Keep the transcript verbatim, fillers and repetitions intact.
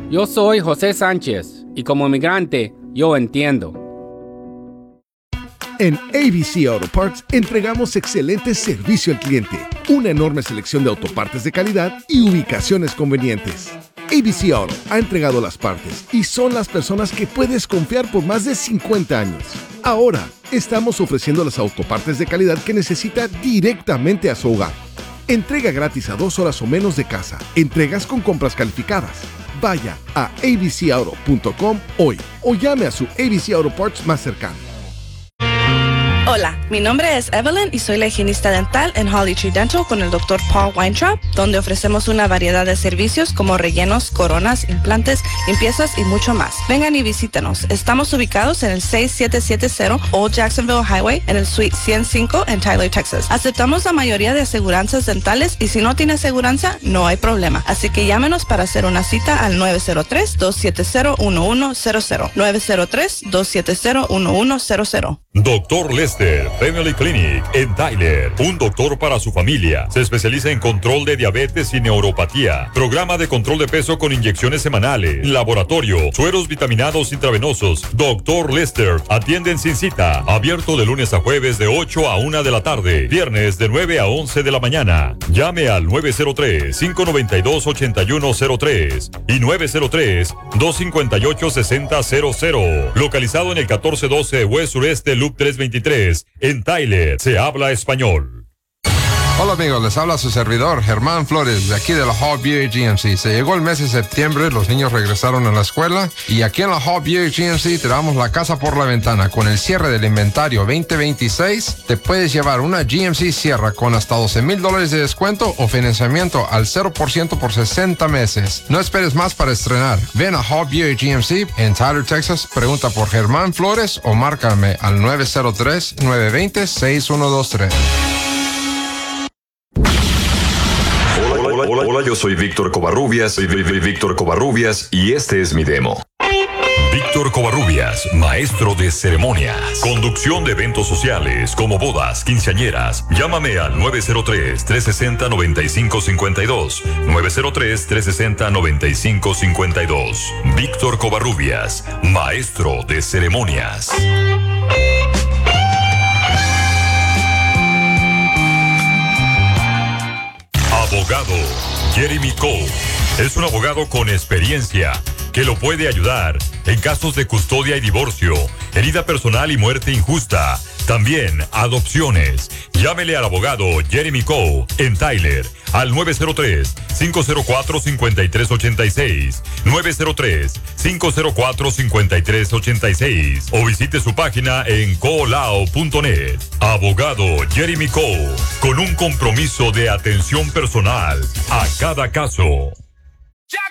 Yo soy José Sánchez y como inmigrante, yo entiendo. En A B C Auto Parts entregamos excelente servicio al cliente, una enorme selección de autopartes de calidad y ubicaciones convenientes. A B C Auto ha entregado las partes y son las personas que puedes confiar por más de cincuenta años. Ahora, estamos ofreciendo las autopartes de calidad que necesita directamente a su hogar. Entrega gratis a dos horas o menos de casa. Entregas con compras calificadas. Vaya a a b c auto punto com hoy o llame a su A B C Auto Parts más cercano. Hola, mi nombre es Evelyn y soy la higienista dental en Holly Tree Dental con el doctor Paul Weintraub, donde ofrecemos una variedad de servicios como rellenos, coronas, implantes, limpiezas y mucho más. Vengan y visítenos. Estamos ubicados en el seis siete siete cero Old Jacksonville Highway en el Suite ciento cinco en Tyler, Texas. Aceptamos la mayoría de aseguranzas dentales y si no tiene aseguranza, no hay problema. Así que llámenos para hacer una cita al nueve cero tres, dos siete cero, uno uno cero cero. nueve cero tres, dos siete cero, uno uno cero cero. Doctor Lester Family Clinic en Tyler, un doctor para su familia. Se especializa en control de diabetes y neuropatía, programa de control de peso con inyecciones semanales, laboratorio, sueros vitaminados intravenosos. Doctor Lester atienden sin cita, abierto de lunes a jueves de ocho a una de la tarde, viernes de nueve a once de la mañana. Llame al nueve cero tres, cinco nueve dos, ocho uno cero tres y nueve cero tres, dos cinco ocho, seis cero cero cero. Localizado en el catorce doce West Sureste Loop trescientos veintitrés, en Tyler. Se habla español. Hola amigos, les habla su servidor Germán Flores de aquí de la Hall Buick G M C. Se llegó el mes de septiembre, los niños regresaron a la escuela y aquí en la Hall Buick G M C te damos la casa por la ventana. Con el cierre del inventario veinte veintiséis te puedes llevar una G M C Sierra con hasta doce mil dólares de descuento o financiamiento al cero por ciento por sesenta meses. No esperes más para estrenar. Ven a Hall Buick G M C en Tyler, Texas, pregunta por Germán Flores o márcame al nueve cero tres, nueve dos cero, seis uno dos tres. Hola, hola, hola, yo soy Víctor Covarrubias, soy Víctor Covarrubias y este es mi demo. Víctor Covarrubias, maestro de ceremonias. Conducción de eventos sociales como bodas, quinceañeras. Llámame al nueve cero tres, tres seis cero, nueve cinco cinco dos. nueve cero tres, tres seis cero, nueve cinco cinco dos. Víctor Covarrubias, maestro de ceremonias. Abogado Jeremy Cole es un abogado con experiencia que lo puede ayudar en casos de custodia y divorcio, herida personal y muerte injusta, también adopciones. Llámele al abogado Jeremy Cole en Tyler al nueve cero tres, cinco cero cuatro, cinco tres ocho seis, nueve cero tres, cinco cero cuatro, cinco tres ocho seis o visite su página en colao punto net. Abogado Jeremy Cole, con un compromiso de atención personal a cada caso.